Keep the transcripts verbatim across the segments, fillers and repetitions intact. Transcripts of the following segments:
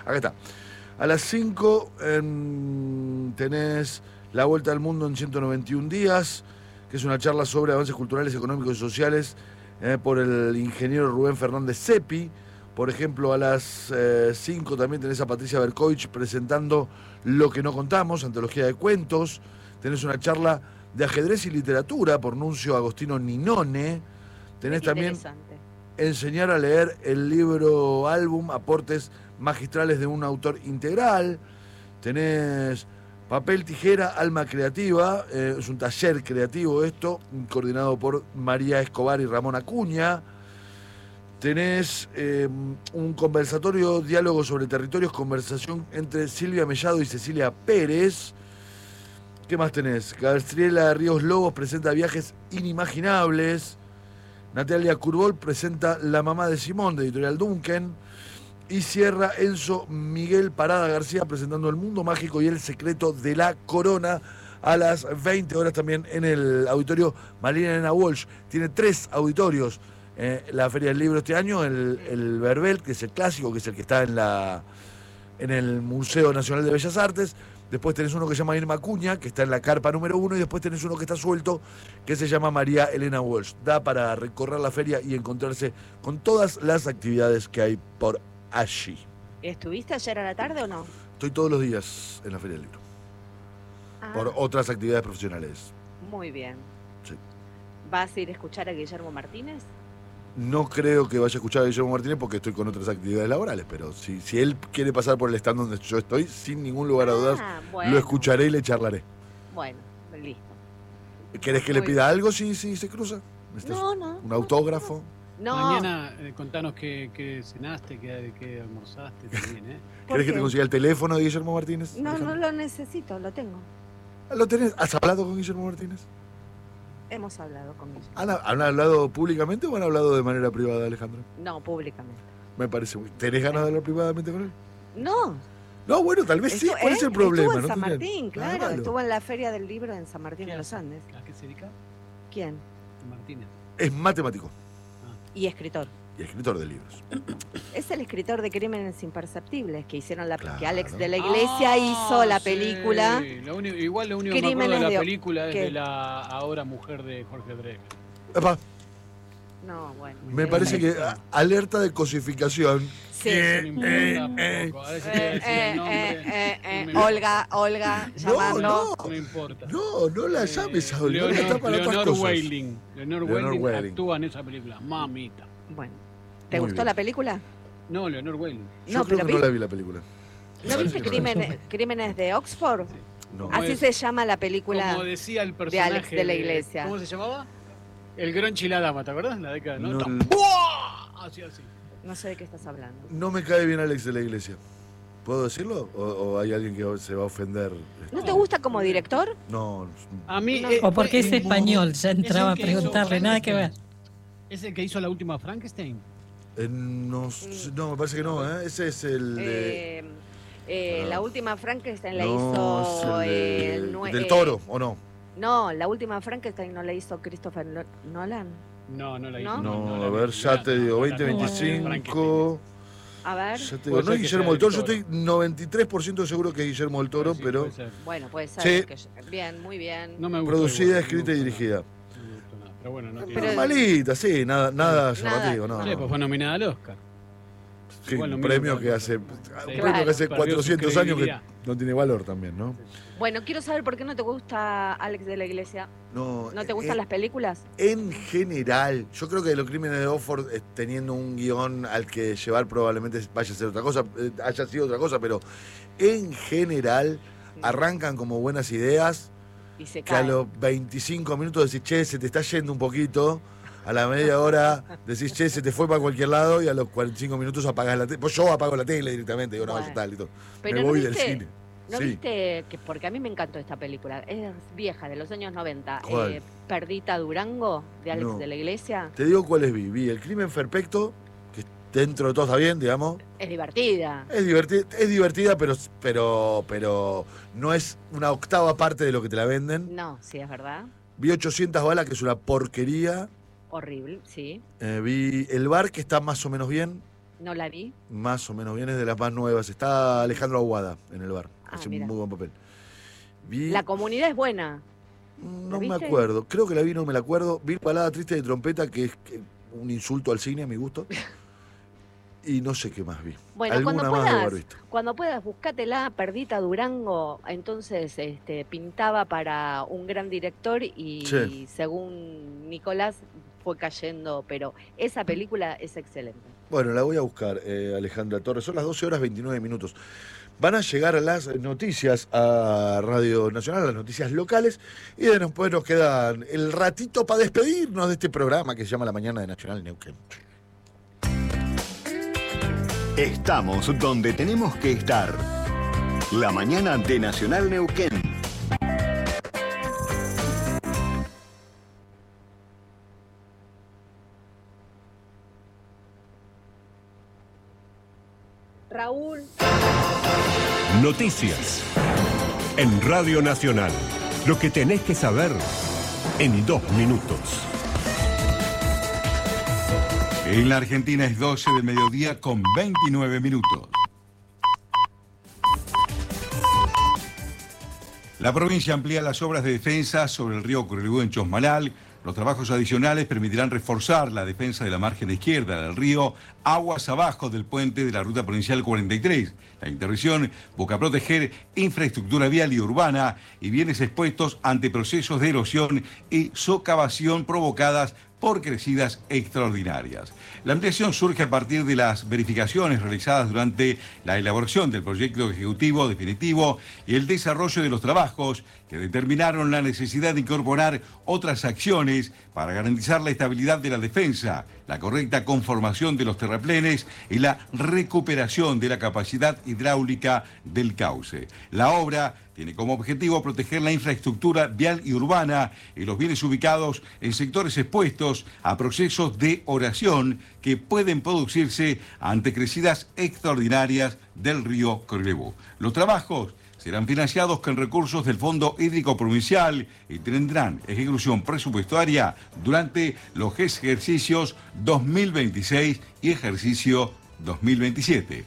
Acá está. A las cinco eh, tenés La Vuelta al Mundo en ciento noventa y un días, que es una charla sobre avances culturales, económicos y sociales eh, por el ingeniero Rubén Fernández Seppi. Por ejemplo, a las cinco eh, también tenés a Patricia Berkovich presentando Lo que no contamos, antología de cuentos. Tenés una charla de ajedrez y literatura por Nuncio Agostino Ninone. Tenés también Enseñar a leer el libro álbum, aportes magistrales de un autor integral. Tenés Papel, Tijera, Alma Creativa, eh, es un taller creativo esto, coordinado por María Escobar y Ramón Acuña. Tenés eh, un conversatorio, diálogo sobre territorios, conversación entre Silvia Mellado y Cecilia Pérez. ¿Qué más tenés? Gabriela Ríos Lobos presenta Viajes Inimaginables. Natalia Curbol presenta La mamá de Simón, de Editorial Duncan. Y cierra Enzo Miguel Parada García presentando El mundo mágico y el secreto de la corona a las veinte horas también en el auditorio Marina Elena Walsh. Tiene tres auditorios eh, la Feria del Libro este año, el, el Verbel, que es el clásico, que es el que está en, la, en el Museo Nacional de Bellas Artes. Después tenés uno que se llama Irma Acuña, que está en la carpa número uno, y después tenés uno que está suelto, que se llama María Elena Walsh. Da para recorrer la feria y encontrarse con todas las actividades que hay por allí. ¿Estuviste ayer a la tarde o no? Estoy todos los días en la Feria del Libro. Ah. Por otras actividades profesionales. Muy bien. Sí. ¿Vas a ir a escuchar a Guillermo Martínez? No creo que vaya a escuchar a Guillermo Martínez porque estoy con otras actividades laborales, pero si, si él quiere pasar por el stand donde yo estoy, sin ningún lugar a dudas, ah, bueno. Lo escucharé y le charlaré. Bueno, listo. ¿Querés que Muy le pida bien. algo si, si se cruza? No, no. ¿Un autógrafo? No. Mañana eh, contanos qué, qué cenaste, qué, qué almorzaste también, ¿eh? ¿Querés que te consiga el teléfono de Guillermo Martínez? No, no lo necesito, lo tengo. ¿Lo tenés? ¿Has hablado con Guillermo Martínez? Hemos hablado con Guillermo. ¿Han, ¿Han hablado públicamente o han hablado de manera privada, Alejandro? No, públicamente. Me parece muy... ¿Tenés ganas de hablar privadamente con él? No. No, bueno, tal vez Estu sí. ¿Cuál es el problema? Estuvo en ¿no? San Martín, claro. Estuvo en la Feria del Libro en San Martín de los Andes. ¿A qué se dedica? ¿Quién? Martínez. Es matemático. Y escritor. Y escritor de libros. Es el escritor de Crímenes Imperceptibles, que hicieron la claro. que Alex de la Iglesia ah, hizo la película. Sí. Lo único, igual lo único que me acuerdo de la de, película es de la ahora mujer de Jorge Drexler. Epa. No, bueno. Me parece que a, alerta de cosificación. Sí. Eh, eh, eh, eh, eh, eh, no Olga, Olga, llamando. No, no, no importa. No, no la llames a Olga. Leonor, está para Leonor otras Wailing. Leonor Wailing Wailing actúa en esa película. Mamita. Bueno. ¿Te Muy gustó bien. la película? No, Leonor Wailing. Yo no, creo pero que vi... no la vi la película. ¿No viste Crímenes, Crímenes de Oxford? Sí. No. Así es, se llama la película como decía el personaje de Alex de la Iglesia. De, ¿Cómo se llamaba? El Gronchi y la Dama, ¿te acordás? La década, ¿no? No, no. Así, así. No sé de qué estás hablando. No me cae bien Alex de la Iglesia. ¿Puedo decirlo? ¿O, o hay alguien que se va a ofender? ¿No te gusta como director? No. A mí... No. Eh, o porque es español, ya entraba a que preguntarle, nada que ver. ¿Es el que hizo la última Frankenstein? Eh, no, no, me parece que no, ¿eh? Ese es el de... Eh, eh, no. La última Frankenstein la no, hizo... es el de... el nue... ¿Del Toro o no? No, la última Frankenstein no la hizo Christopher Nolan. No, no la hizo. No, no, no, no a ver, ya te digo, veinte veinticinco... A ver. Ya te digo, no es Guillermo del Toro, yo estoy noventa y tres por ciento seguro que es Guillermo del Toro, sí, pero... Puede bueno, puede ser. Sí. Que... Bien, muy bien. No me gustó producida, igual, escrita no y dirigida. No me gustó nada, pero bueno, no Pero- Normalita, sí, nada, nada llamativo, no. Sí, no. pues fue nominada al Oscar. Sí, igual un nominada premio al que Oscar. hace, Sí. un premio que hace Perdió su cuatrocientos años que credibilidad. no tiene valor también, ¿no? Bueno, quiero saber por qué no te gusta Alex de la Iglesia. No, ¿No te gustan eh, las películas? En general, yo creo que Los Crímenes de Oxford, eh, teniendo un guión al que llevar, probablemente vaya a ser otra cosa, eh, haya sido otra cosa, pero en general arrancan como buenas ideas, Y se que a cae. los veinticinco minutos decís, che, se te está yendo un poquito, a la media hora decís, che, se te fue para cualquier lado, y a los cuarenta y cinco minutos apagás la tele. Pues yo apago la tele directamente, digo, no, Bueno. ya tal y todo. Pero Me ¿no voy viste, del cine. ¿No Sí. viste? Que, porque a mí me encantó esta película. Es vieja, de los años noventa. ¿Cuál? Eh, Perdita Durango, de Alex No. de la Iglesia. Te digo cuáles vi. Vi El Crimen Perfecto, que dentro de todo está bien, digamos. Es divertida. Es divertida, es divertida pero, pero, pero no es una octava parte de lo que te la venden. No, sí, es verdad. Vi ochocientas balas, que es una porquería. Horrible, sí. Eh, vi El Bar, que está más o menos bien. No la vi. Más o menos bien, es de las más nuevas. Está Alejandro Aguada en el bar. Ah, hace mira. un muy buen papel. Vi... La Comunidad es buena. No me acuerdo. Creo que la vi, no me la acuerdo. Vi Balada Triste de Trompeta, que es que, un insulto al cine a mi gusto. Y no sé qué más vi. Bueno, Alguna cuando más debo puedas, haber visto. cuando puedas, buscátela, Perdita Durango. Entonces este, pintaba para un gran director y, Sí. y según Nicolás fue cayendo, pero esa película es excelente. Bueno, la voy a buscar, eh, Alejandra Torres. Son las doce horas veintinueve minutos. Van a llegar las noticias a Radio Nacional, las noticias locales, y después nos queda el ratito para despedirnos de este programa que se llama La Mañana de Nacional Neuquén. Estamos donde tenemos que estar. La Mañana de Nacional Neuquén. Raúl. Noticias. En Radio Nacional. Lo que tenés que saber en dos minutos. En la Argentina es doce del mediodía con veintinueve minutos. La provincia amplía las obras de defensa sobre el río Corribú en Chosmalal. Los trabajos adicionales permitirán reforzar la defensa de la margen izquierda del río, aguas abajo del puente de la Ruta Provincial cuarenta y tres. La intervención busca proteger infraestructura vial y urbana y bienes expuestos ante procesos de erosión y socavación provocadas por crecidas extraordinarias. La ampliación surge a partir de las verificaciones realizadas durante la elaboración del proyecto ejecutivo definitivo y el desarrollo de los trabajos que determinaron la necesidad de incorporar otras acciones para garantizar la estabilidad de la defensa, la correcta conformación de los terraplenes y la recuperación de la capacidad hidráulica del cauce. La obra tiene como objetivo proteger la infraestructura vial y urbana y los bienes ubicados en sectores expuestos a procesos de oración que pueden producirse ante crecidas extraordinarias del río Corribú. Los trabajos serán financiados con recursos del Fondo Hídrico Provincial y tendrán ejecución presupuestaria durante los ejercicios dos mil veintiséis y ejercicio dos mil veintisiete.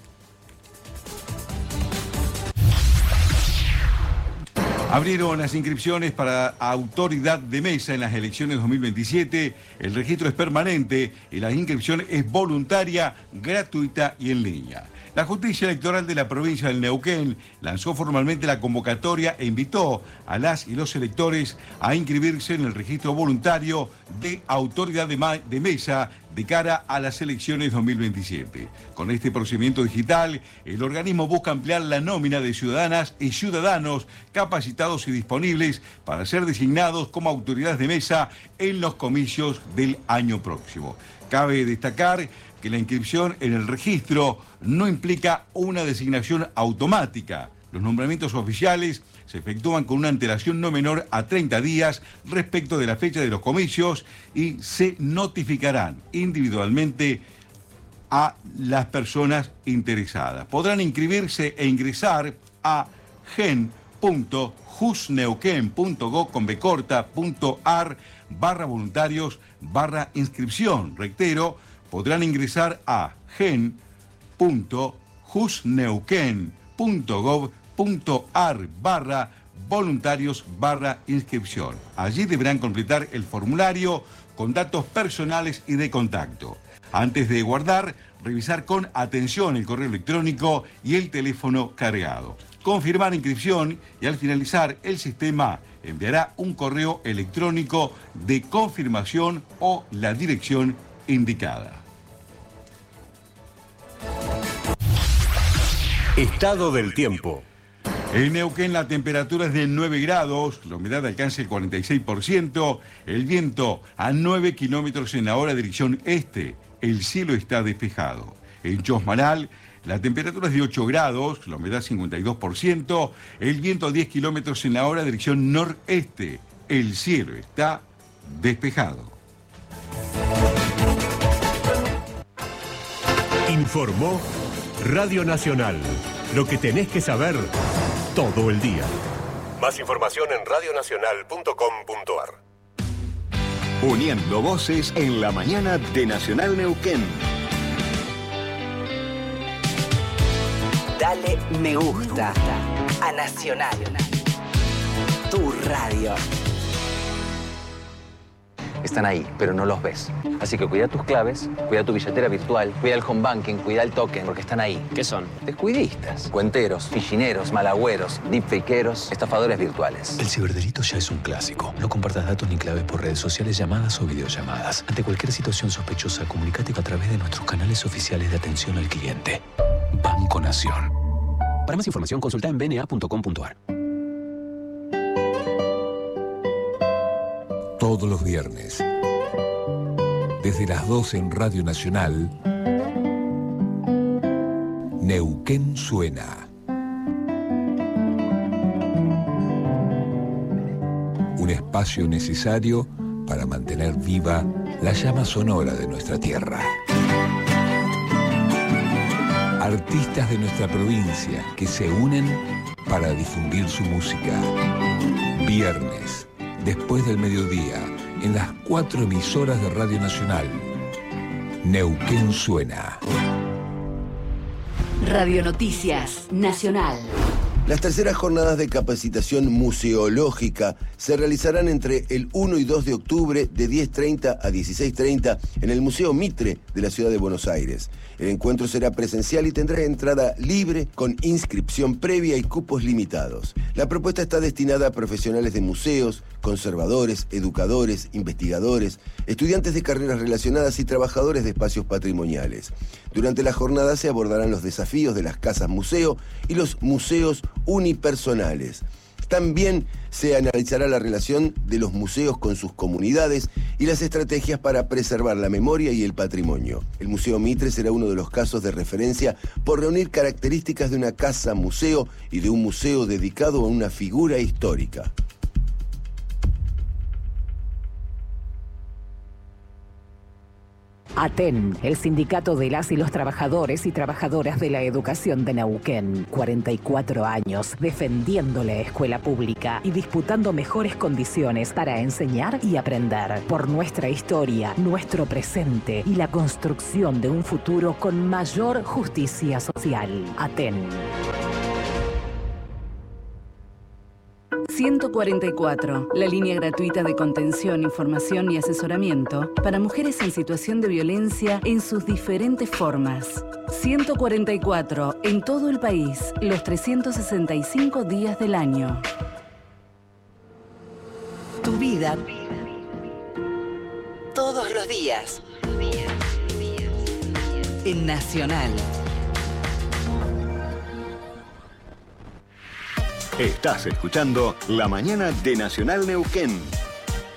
Abrieron las inscripciones para autoridad de mesa en las elecciones dos mil veintisiete. El registro es permanente y la inscripción es voluntaria, gratuita y en línea. La Justicia Electoral de la provincia del Neuquén lanzó formalmente la convocatoria e invitó a las y los electores a inscribirse en el registro voluntario de autoridad de, ma- de mesa de cara a las elecciones dos mil veintisiete. Con este procedimiento digital, el organismo busca ampliar la nómina de ciudadanas y ciudadanos capacitados y disponibles para ser designados como autoridades de mesa en los comicios del año próximo. Cabe destacar que la inscripción en el registro no implica una designación automática. Los nombramientos oficiales se efectúan con una antelación no menor a treinta días respecto de la fecha de los comicios y se notificarán individualmente a las personas interesadas. Podrán inscribirse e ingresar a gen punto jusneuquén punto go con b corta punto ar barra voluntarios barra inscripción. Reitero, podrán ingresar a gen punto jusneuquén punto gov punto ar barra voluntarios barra inscripción. Allí deberán completar el formulario con datos personales y de contacto. Antes de guardar, revisar con atención el correo electrónico y el teléfono cargado. Confirmar inscripción y al finalizar el sistema enviará un correo electrónico de confirmación o la dirección indicada. Estado del tiempo. En Neuquén la temperatura es de nueve grados, la humedad alcanza el cuarenta y seis por ciento, el viento a nueve kilómetros en la hora dirección este, el cielo está despejado. En Chosmalal la temperatura es de ocho grados, la humedad cincuenta y dos por ciento, el viento a diez kilómetros en la hora dirección noreste, el cielo está despejado. Informó Radio Nacional. Lo que tenés que saber todo el día. Más información en radio nacional punto com punto ar. Uniendo voces en la mañana de Nacional Neuquén. Dale me gusta a Nacional. Tu radio. Están ahí, pero no los ves. Así que cuida tus claves, cuida tu billetera virtual, cuida el home banking, cuida el token, porque están ahí. ¿Qué son? Descuidistas, cuenteros, fichineros, malagüeros, deepfakeros, estafadores virtuales. El ciberdelito ya es un clásico. No compartas datos ni claves por redes sociales, llamadas o videollamadas. Ante cualquier situación sospechosa, comunícate a través de nuestros canales oficiales de atención al cliente. Banco Nación. Para más información, consulta en b n a punto com punto a r. Todos los viernes, desde las doce en Radio Nacional, Neuquén Suena. Un espacio necesario para mantener viva la llama sonora de nuestra tierra. Artistas de nuestra provincia que se unen para difundir su música. Viernes, después del mediodía, en las cuatro emisoras de Radio Nacional. Neuquén Suena. Radio Noticias Nacional. Las terceras jornadas de capacitación museológica se realizarán entre el uno y dos de octubre de diez treinta a dieciséis treinta en el Museo Mitre de la Ciudad de Buenos Aires. El encuentro será presencial y tendrá entrada libre con inscripción previa y cupos limitados. La propuesta está destinada a profesionales de museos, conservadores, educadores, investigadores, estudiantes de carreras relacionadas y trabajadores de espacios patrimoniales. Durante la jornada se abordarán los desafíos de las casas museo y los museos unipersonales. También se analizará la relación de los museos con sus comunidades y las estrategias para preservar la memoria y el patrimonio. El Museo Mitre será uno de los casos de referencia por reunir características de una casa museo y de un museo dedicado a una figura histórica. ATEN, el sindicato de las y los trabajadores y trabajadoras de la educación de Neuquén. cuarenta y cuatro años defendiendo la escuela pública y disputando mejores condiciones para enseñar y aprender. Por nuestra historia, nuestro presente y la construcción de un futuro con mayor justicia social. ATEN. ciento cuarenta y cuatro, la línea gratuita de contención, información y asesoramiento para mujeres en situación de violencia en sus diferentes formas. ciento cuarenta y cuatro, en todo el país, los trescientos sesenta y cinco días del año. Tu vida. Todos los días. En Nacional. Estás escuchando La Mañana de Nacional Neuquén.